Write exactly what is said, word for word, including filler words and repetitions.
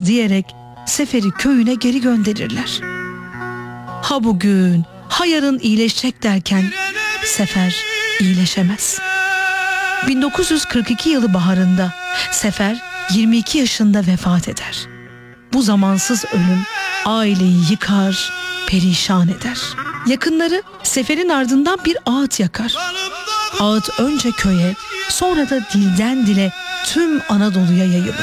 diyerek Sefer'i köyüne geri gönderirler. Ha bugün, ha yarın iyileşecek derken Sefer iyileşemez. bin dokuz yüz kırk iki yılı baharında Sefer yirmi iki yaşında vefat eder. Bu zamansız ölüm aileyi yıkar, perişan eder. Yakınları Sefer'in ardından bir ağıt yakar. Ağıt önce köye, sonra da dilden dile tüm Anadolu'ya yayılır.